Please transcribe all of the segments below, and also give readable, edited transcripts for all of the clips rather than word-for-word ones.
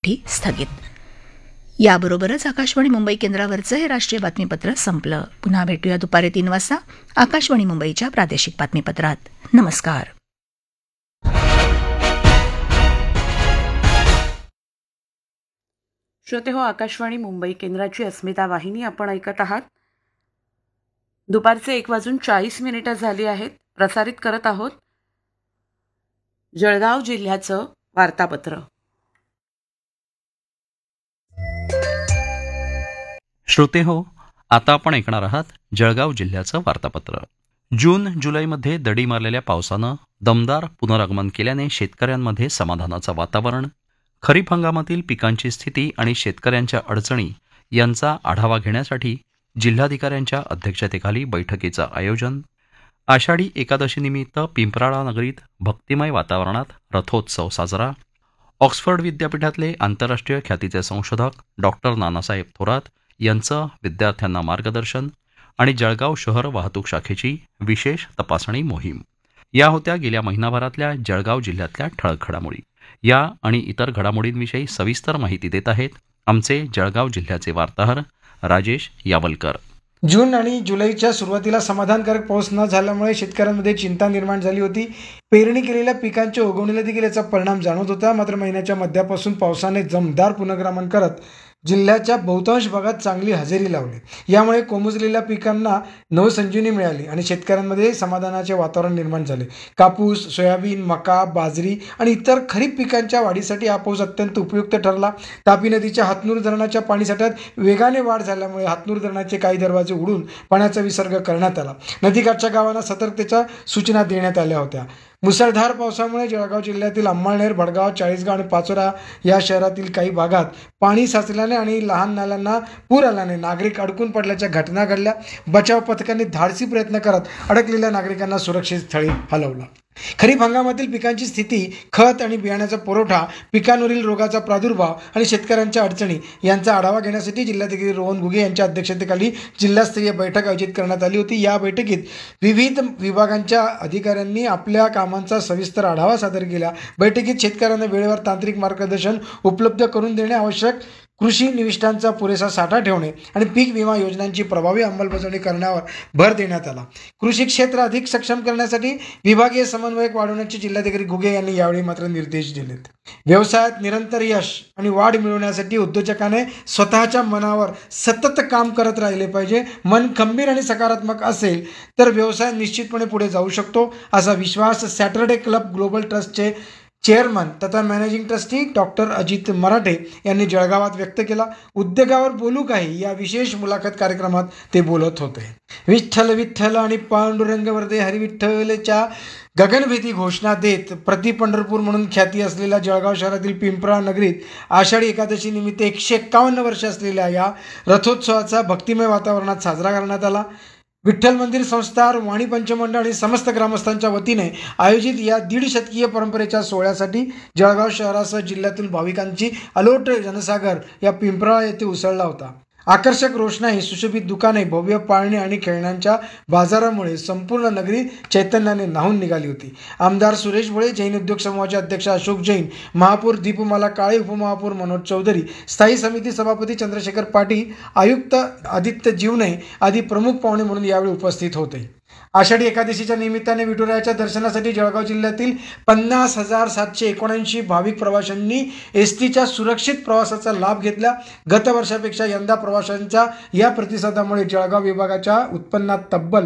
दिवसांसाठी स्थगित. याबरोबरच आकाशवाणी मुंबई केंद्रावरचं हे राष्ट्रीय बातमीपत्र संपलं. पुन्हा भेटूया दुपारी 3 वाजता आकाशवाणी मुंबईच्या प्रादेशिक बातमीपत्रात. नमस्कार. श्रोते हो, आकाशवाणी मुंबई केंद्राची अस्मिता वाहिनी आपण ऐकत आहात. दुपारचे 1:40 झाली आहेत. प्रसारित करत आहोत जळगाव जिल्ह्याचं वार्तापत्र. श्रोते हो, आता आपण ऐकणार आहात जळगाव जिल्ह्याचं वार्तापत्र. जून जुलैमध्ये दडी मारलेल्या पावसानं दमदार पुनरागमन केल्याने शेतकऱ्यांमध्ये समाधानाचं वातावरण. खरीप हंगामातील पिकांची स्थिती आणि शेतकऱ्यांच्या अडचणी यांचा आढावा घेण्यासाठी जिल्हाधिकाऱ्यांच्या अध्यक्षतेखाली बैठकीचं आयोजन. आषाढी एकादशीनिमित्त पिंपराळा नगरीत भक्तिमय वातावरणात रथोत्सव साजरा. ऑक्सफर्ड विद्यापीठातले आंतरराष्ट्रीय ख्यातीचे संशोधक डॉक्टर नानासाहेब थोरात यांचं विद्यार्थ्यांना मार्गदर्शन आणि जळगाव शहर वाहतूक शाखेची विशेष तपासणी मोहीम. या होत्या गेल्या महिनाभरातल्या जळगाव जिल्ह्यातल्या ठळक घडामोडी. या आणि इतर घडामोडींविषयी सविस्तर माहिती देत आहेत आमचे जळगाव जिल्ह्याचे वार्ताहर राजेश यावलकर. जून आणि जुलैच्या सुरुवातीला समाधानकारक पाऊस न झाल्यामुळे शेतकऱ्यांमध्ये चिंता निर्माण झाली होती. पेरणी केलेल्या पिकांच्या उगवणीला देखील याचा परिणाम जाणवत होता. मात्र महिन्याच्या मध्यापासून पावसाने दमदार पुनर्गमन करत जिल्ह्याच्या बहुतांश भागात चांगली हजेरी लावली. यामुळे कोमुजलेल्या पिकांना नवसंजीवनी मिळाली आणि शेतकऱ्यांमध्ये समाधानाचे वातावरण निर्माण झाले. कापूस, सोयाबीन, मका, बाजरी आणि इतर खरीप पिकांच्या वाढीसाठी हा पाऊस अत्यंत उपयुक्त ठरला. तापी नदीच्या हातनूर धरणाच्या पाणीसाठ्यात वेगाने वाढ झाल्यामुळे हातनूर धरणाचे काही दरवाजे उघडून पाण्याचा विसर्ग करण्यात आला. नदीकाठच्या गावांना सतर्कतेच्या सूचना देण्यात आल्या होत्या. मुसळधार पावसामुळे जळगाव जिल्ह्यातील अंमळनेर, भडगाव, चाळीसगाव आणि पाचोरा या शहरातील काही भागात पाणी साचल्याने आणि लहान नाल्यांना पूर आल्याने नागरिक अडकून पडल्याच्या घटना घडल्या. बचाव पथकांनी धाडसी प्रयत्न करत अडकलेल्या नागरिकांना सुरक्षित स्थळी हलवलं. खरीप हंगामातील पिकांची स्थिती, खत आणि बियाण्याचा पुरवठा, पिकांवरील रोगाचा प्रादुर्भाव आणि शेतकऱ्यांच्या अडचणी यांचा आढावा घेण्यासाठी जिल्हाधिकारी रोहन घुगे यांच्या अध्यक्षतेखाली जिल्हास्तरीय बैठक आयोजित करण्यात आली होती. या बैठकीत विविध विभागांच्या अधिकाऱ्यांनी आपल्या कामांचा सविस्तर आढावा सादर केला. बैठकीत शेतकऱ्यांना वेळेवर तांत्रिक मार्गदर्शन उपलब्ध करून देणे आवश्यक, कृषी निविष्ठांचा पुरेसा साठा ठेवणे आणि पीक विमा योजनांची प्रभावी अंमलबजावणी करण्यावर भर देण्यात आला. कृषी क्षेत्र अधिक सक्षम करण्यासाठी विभागीय समन्वयक वाढवण्याचे जिल्हाधिकारी घुगे यांनी यावेळी मात्र निर्देश दिलेत. व्यवसायात निरंतर यश आणि वाढ मिळवण्यासाठी उद्योजकाने स्वतःच्या मनावर सतत काम करत राहिले पाहिजे. मन खंबीर आणि सकारात्मक असेल तर व्यवसाय निश्चितपणे पुढे जाऊ शकतो, असा विश्वास सॅटरडे क्लब ग्लोबल ट्रस्टचे चेअरमन तथा मॅनेजिंग ट्रस्टी डॉक्टर अजित मराठे यांनी जळगावात व्यक्त केला. उद्योगावर बोलू काही या विशेष मुलाखत कार्यक्रमात ते बोलत होते. विठ्ठल विठ्ठल आणि पांडुरंग वरदे हरिविठ्ठलच्या गगनभेदी घोषणा देत प्रति पंढरपूर म्हणून ख्याती असलेल्या जळगाव शहरातील पिंपराळा नगरीत आषाढी एकादशी निमित्त 151 वर्ष असलेल्या या रथोत्सवाचा भक्तिमय वातावरणात साजरा करण्यात आला. विठ्ठल मंदिर संस्थान, वाणी पंचमंडळ आणि समस्त ग्रामस्थांच्या वतीने आयोजित या 150 शतकीय परंपरेच्या सोहळ्यासाठी जळगाव शहरासह जिल्ह्यातील भाविकांची अलोट जनसागर या पिंपराळा येथे उसळला होता. आकर्षक रोषणाई, सुशोभित दुकाने, भव्य पाळणे आणि खेळण्यांच्या बाजारामुळे संपूर्ण नगरी चैतन्याने न्हाऊन निघाली होती. आमदार सुरेश भोळे, जैन उद्योग समूहाचे अध्यक्ष अशोक जैन, महापौर दीपमाला काळे, उपमहापौर मनोज चौधरी, स्थायी समिती सभापती चंद्रशेखर पाटील, आयुक्त आदित्य जीवने आदी प्रमुख पाहुणे म्हणून यावेळी उपस्थित होते. आषाढी एकादशीच्या निमित्ताने विठुरायाच्या दर्शनासाठी जळगाव जिल्ह्यातील 50,779 भाविक प्रवाशांनी एसटीच्या सुरक्षित प्रवासाचा लाभ घेतला. गत वर्षापेक्षा यंदा प्रवाशांच्या या प्रतिसादामुळे जळगाव विभागाच्या उत्पन्नात तब्बल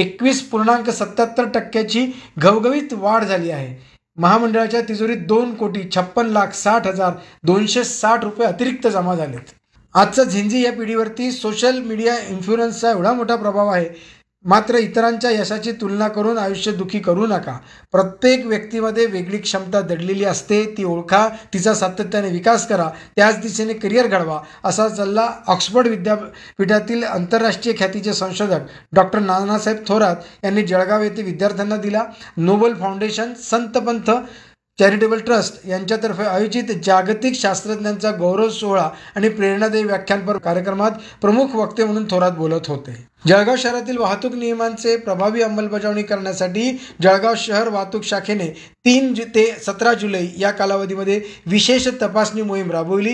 21.77% घवघवीत वाढ झाली आहे. महामंडळाच्या तिजोरीत 2,56,60,260 रुपये अतिरिक्त जमा झालेत. आजचा झिंझी या पिढीवरती सोशल मीडिया इन्फ्लुएन्सचा एवढा मोठा प्रभाव आहे. मात्र इतरांच्या यशाची तुलना करून आयुष्य दुःखी करू नका. प्रत्येक व्यक्तीमध्ये वेगळी क्षमता दडलेली असते, ती ओळखा, तिचा सातत्याने विकास करा, त्याच दिशेने करिअर घडवा, असा सल्ला ऑक्सफर्ड विद्यापीठातील आंतरराष्ट्रीय ख्यातीचे संशोधक डॉक्टर नानासाहेब थोरात यांनी जळगाव येथे विद्यार्थ्यांना दिला. नोबल फाउंडेशन, संतपंथ चॅरिटेबल ट्रस्ट यांच्यातर्फे आयोजित जागतिक शास्त्रज्ञांचा गौरव सोहळा आणि प्रेरणादायी व्याख्यानपर कार्यक्रमात प्रमुख वक्ते म्हणून थोरात बोलत होते. जळगाव शहरातील वाहतूक नियमांचे प्रभावी अंमलबजावणी करण्यासाठी जळगाव शहर वाहतूक शाखेने 3 ते 17 जुलै या कालावधीमध्ये विशेष तपासणी मोहीम राबवली.